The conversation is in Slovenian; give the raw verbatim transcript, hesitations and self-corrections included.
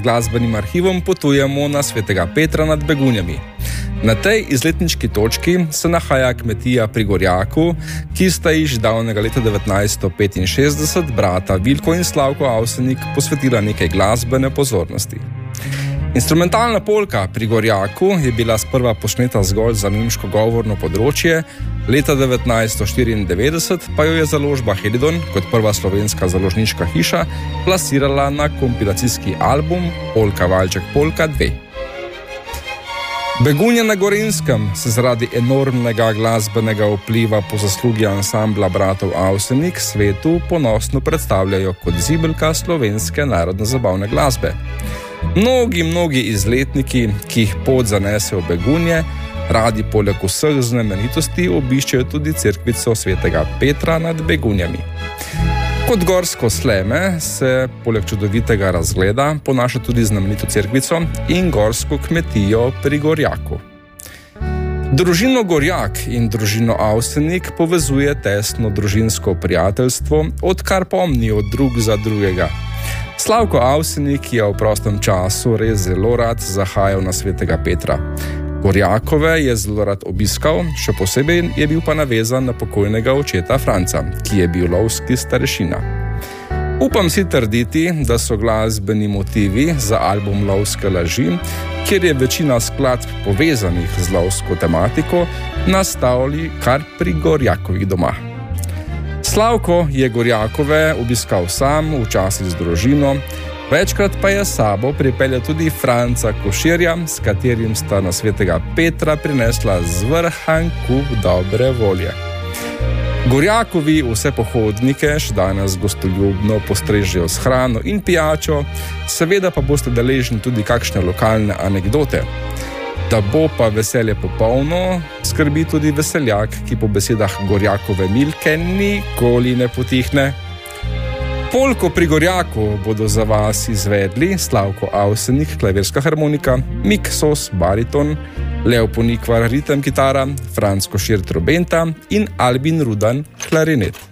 glasbenim arhivom potujemo na Svetega Petra nad Begunjami. Na tej izletniški točki se nahaja kmetija pri Gorjaku, ki sta ji že davnega leta devetnajststo petinšestdeset brata Vilko in Slavko Avsenik posvetila nekaj glasbene pozornosti. Instrumentalna polka pri Gorjaku je bila sprva posneta zgolj za nemško govorno področje, leta devetnajststo štiriindevetdeset pa jo je založba Helidon kot prva slovenska založniška hiša plasirala na kompilacijski album Polka valček polka dve. Begunje na Gorenjskem se zaradi enormnega glasbenega vpliva po zaslugi ansambla bratov Avsenik svetu ponosno predstavljajo kot zibelka slovenske narodne zabavne glasbe. Mnogi, mnogi izletniki, ki jih pot zanese v Begunje, radi poleg vseh znamenitosti obiščejo tudi cerkvico Svetega Petra nad Begunjami. Kot gorsko sleme se poleg čudovitega razgleda ponaša tudi znamenito cerkvico in gorsko kmetijo pri Gorjaku. Družino Gorjak in družino Avsenik povezuje tesno družinsko prijateljstvo, odkar pomnijo drug za drugega. Slavko Avsenik je v prostem času res zelo rad zahajal na Svetega Petra. Gorjakove je zelo rad obiskal, še posebej je bil pa navezan na pokojnega očeta Franca, ki je bil lovski starešina. Upam si trditi, da so glasbeni motivi za album Lovske laži, kjer je večina skladb povezanih z lovsko tematiko, nastavili kar pri Gorjakovih doma. Slavko je Gorjakove obiskal sam, včasih z družino, večkrat pa je s sabo pripeljal tudi Franca Koširja, s katerim sta na Svetega Petra prinesla zvrhan kup dobre volje. Gorjakovi vse pohodnike še danes gostoljubno postrežejo s hrano in pijačo, seveda pa boste deležni tudi kakšne lokalne anekdote. Da bo pa veselje popolno, skrbi tudi veseljak, ki po besedah Gorjakove Milke nikoli ne potihne. Polko pri Gorjaku bodo za vas izvedli Slavko Avsenik, klavirska harmonika, Mik Sos, bariton, Leo Ponikvar, ritem kitara, Franc Košir, trobenta in Albin Rudan, klarinet.